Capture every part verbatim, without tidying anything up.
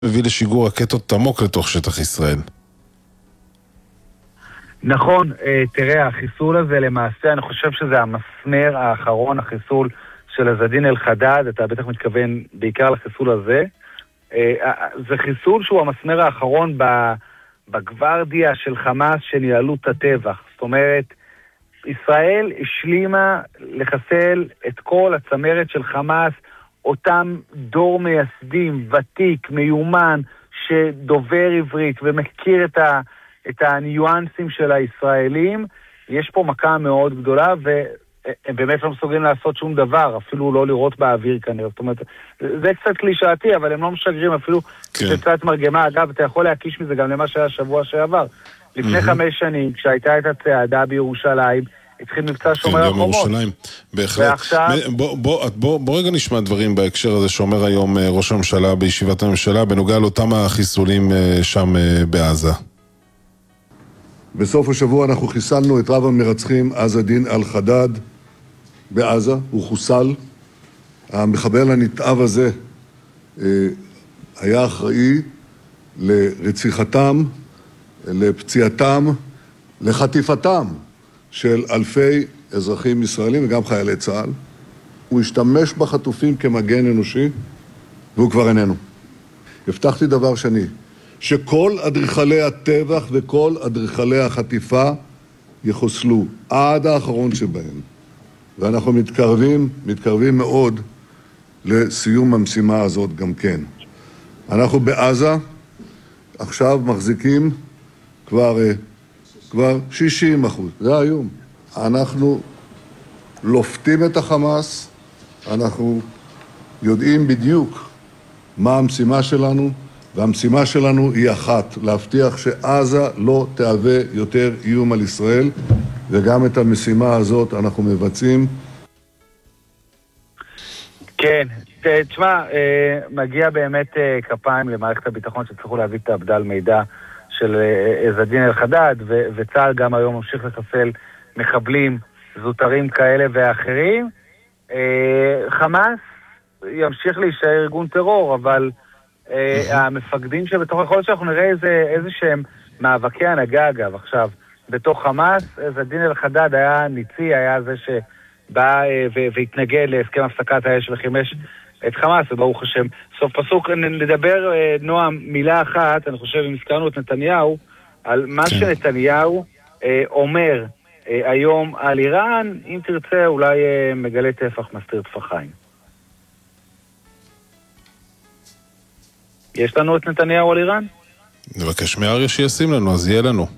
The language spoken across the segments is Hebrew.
מביא לשיגור רקטות עמוק לתוך שטח ישראל. נכון, תראה, החיסול הזה למעשה, אני חושב שזה המסמר האחרון, החיסול של עז א-דין אל-חדאד, אתה בטח מתכוון בעיקר לחיסול הזה. זה חיסול שהוא המסמר האחרון בגוורדיה של חמאס שניהלו את הטבח. זאת אומרת, ישראל השלימה לחסל את כל הצמרת של חמאס, אותם דור מייסדים, ותיק, מיומן, שדובר עברית ומכיר את, ה, את הניואנסים של הישראלים. יש פה מכה מאוד גדולה, והם באמת לא מסוגלים לעשות שום דבר, אפילו לא לראות באוויר כנראה. זאת אומרת, זה קצת קלישאתי, אבל הם לא משגרים, אפילו כן. קצת מרגמה. אגב, אתה יכול להקיש מזה גם למה שהיה שבוע שעבר. לפני mm-hmm. חמש שנים, כשהייתה את הצעדה בירושלים, התחיל מבצע שומר החומות. כן, ירושלים, בהחלט. ועכשיו... בוא, בוא, בוא, בוא רגע נשמע דברים בהקשר הזה שאומר היום ראש הממשלה בישיבת הממשלה, בנוגע לאותם החיסולים שם בעזה. בסוף השבוע אנחנו חיסלנו את רב המרצחים עז א-דין אל-חדאד בעזה, הוא חוסל. המחבל הנתעב הזה היה אחראי לרציחתם, לפציעתם, לחטיפתם של אלפי אזרחים ישראלים וגם חיילי צה"ל. הוא השתמש בחטופים כמגן אנושי, והוא כבר איננו. הבטחתי דבר שני, שכל אדריכלי הטבח וכל אדריכלי החטיפה יחוסלו עד האחרון שבהם. ואנחנו מתקרבים, מתקרבים מאוד לסיום המשימה הזאת גם כן. אנחנו בעזה עכשיו מחזיקים כבר... כבר שישים אחוז, זה היום. אנחנו לופתים את החמאס, אנחנו יודעים בדיוק מה המשימה שלנו, והמשימה שלנו היא אחת, להבטיח שעזה לא תהווה יותר איום על ישראל, וגם את המשימה הזאת אנחנו מבצעים. כן, תשמע, מגיע באמת כפיים למערכת הביטחון שצריכו להביא את הבדל מידע של עז א-דין אל-חדאד, ו- וצה"ל גם היום ממשיך לחסל מחבלים זוטרים כאלה ואחרים. אה, חמאס ימשיך להישאר ארגון טרור, אבל אה, המפקדים שבתוך יכול להיות שאנחנו נראה איזה, איזה שהם מאבקי הנהגה אגב. עכשיו, בתוך חמאס, עז א-דין אל-חדאד היה ניצי, היה זה שבא אה, ו- והתנגד להסכם הפסקת האש וחימש את חמאס, וברוך השם. סוף פסוק, נדבר, נועם, מילה אחת, אני חושב, אם הזכרנו את נתניהו, על מה כן. שנתניהו אה, אומר אה, היום על איראן, אם תרצה, אולי אה, מגלה טפח מסתיר טפחיים. יש לנו את נתניהו על איראן? נבקש מאריה שישים לנו, אז יהיה לנו.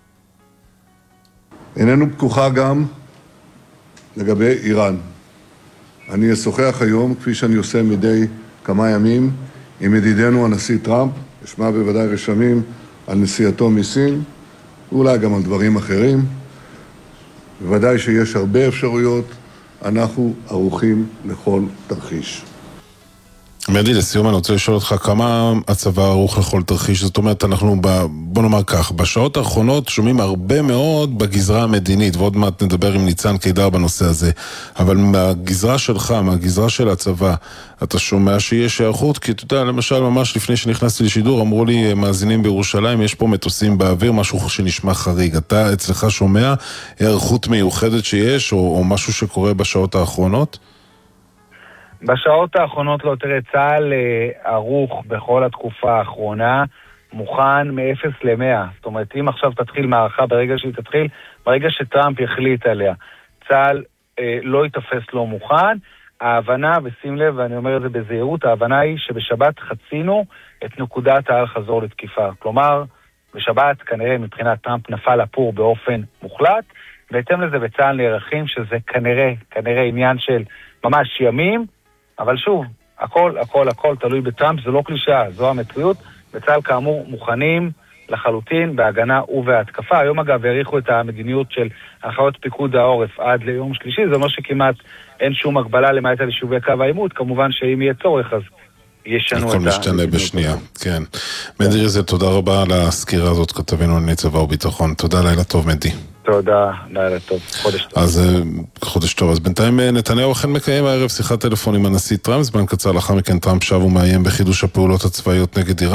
איננו פתוחה גם לגבי איראן. אני אשוחח היום, כפי שאני עושה מדי כמה ימים, עם ידידנו הנשיא טראמפ, אשמע בוודאי רשמים על נסיעתו מסין, ואולי גם על דברים אחרים. בוודאי שיש הרבה אפשרויות, אנחנו ערוכים לכל תרחיש. מדי, לסיום אני רוצה לשאול אותך כמה הצבא ערוך לכל תרחיש. זאת אומרת, אנחנו, ב, בוא נאמר כך, בשעות האחרונות שומעים הרבה מאוד בגזרה המדינית, ועוד מעט נדבר עם ניצן קידר בנושא הזה, אבל מהגזרה שלך, מהגזרה של הצבא, אתה שומע שיש הערכות? כי אתה יודע, למשל, ממש לפני שנכנסתי לשידור, אמרו לי מאזינים בירושלים, יש פה מטוסים באוויר, משהו שנשמע חריג. אתה אצלך שומע הערכות מיוחדת שיש, או, או משהו שקורה בשעות האחרונות? בשעות האחרונות לא, תראה, צה"ל ערוך בכל התקופה האחרונה, מוכן מ-אפס ל-מאה. זאת אומרת, אם עכשיו תתחיל מערכה, ברגע שהיא תתחיל, ברגע שטראמפ יחליט עליה, צה"ל אה, לא יתפס לא מוכן. ההבנה, ושים לב, ואני אומר את זה בזהירות, ההבנה היא שבשבת חצינו את נקודת העל חזור לתקיפה. כלומר, בשבת כנראה מבחינת טראמפ נפל הפור באופן מוחלט, בהתאם לזה בצה"ל נערכים שזה כנראה, כנראה עניין של ממש ימים, אבל שוב, הכל, הכל, הכל תלוי בטראמפ, זה לא קלישאה, זו המציאות. בצה"ל כאמור מוכנים לחלוטין בהגנה ובהתקפה. היום אגב העריכו את המדיניות של הנחיות פיקוד העורף עד ליום שלישי, זה אומר שכמעט אין שום הגבלה למעט על יישובי קו העימות, כמובן שאם יהיה צורך אז ישנו את ה... הכל משתנה בשנייה, כן. מדי רזל, תודה רבה על הסקירה הזאת, כתבנו לענייני צבא וביטחון. תודה, לילה טוב מדי. תודה, לילה טוב, חודש טוב. אז חודש טוב. אז בינתיים נתניהו אכן מקיים הערב שיחת טלפון עם הנשיא טראמפ, זמן קצר לאחר מכן טראמפ שב ומאיים בחידוש הפעולות הצבאיות נגד איראן.